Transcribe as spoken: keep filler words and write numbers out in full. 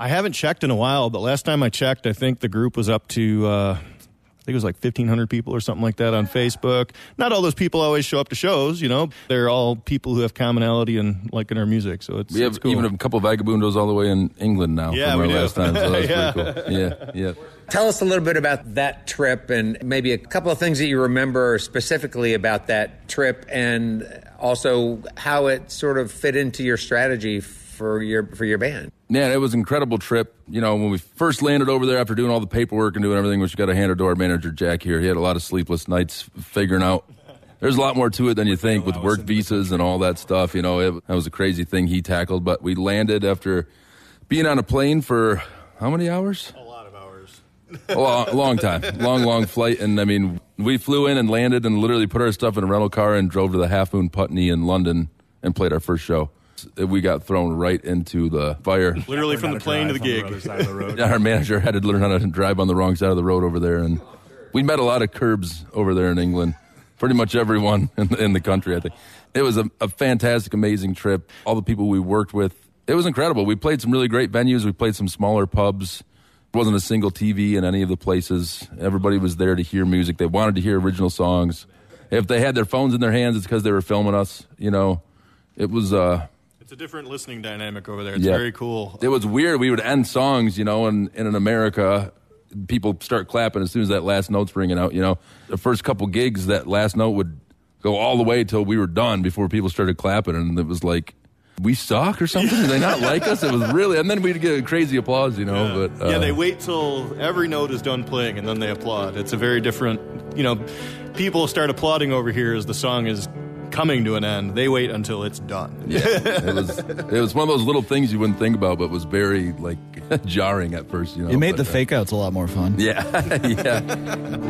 I haven't checked in a while, but last time I checked, I think the group was up to, uh, I think it was like fifteen hundred people or something like that on Facebook. Not all those people always show up to shows, you know. They're all people who have commonality and liking our music, so it's We have it's cool. even a couple of Vagabundos all the way in England now Yeah, from our we do. last time, so that's Yeah. pretty cool. Yeah, yeah. Tell us a little bit about that trip and maybe a couple of things that you remember specifically about that trip and also how it sort of fit into your strategy for your for your band. Yeah, it was an incredible trip. You know, when we first landed over there after doing all the paperwork and doing everything, which we got to hand it to our manager, Jack, here. He had a lot of sleepless nights figuring out. There's a lot more to it than you think with work visas and all that stuff. You know, it, that was a crazy thing he tackled. But we landed after being on a plane for how many hours? A lot of hours. A long, long time. Long, long flight. And, I mean, we flew in and landed and literally put our stuff in a rental car and drove to the Half Moon Putney in London and played our first show. We got thrown right into the fire. Literally from the plane to the gig. Yeah, our manager had to learn how to drive on the wrong side of the road over there. And we met a lot of curbs over there in England. Pretty much everyone in the, in the country, I think. It was a, a fantastic, amazing trip. All the people we worked with, it was incredible. We played some really great venues. We played some smaller pubs. There wasn't a single T V in any of the places. Everybody was there to hear music. They wanted to hear original songs. If they had their phones in their hands, it's because they were filming us. You know, it was... Uh, It's a different listening dynamic over there. It's yeah. very cool. It was weird. We would end songs, you know, and, and in America, people start clapping as soon as that last note's ringing out, you know. The first couple gigs, that last note would go all the way till we were done before people started clapping, and it was like, we suck or something? Do they not like us? It was really, and then we'd get crazy applause, you know. Yeah. But uh, yeah, they wait till every note is done playing, and then they applaud. It's a very different, you know, people start applauding over here as the song is coming to an end. They wait until it's done. Yeah, it was it was one of those little things you wouldn't think about, but was very like jarring at first. You know, It made but, the uh, fake outs a lot more fun. Yeah, yeah.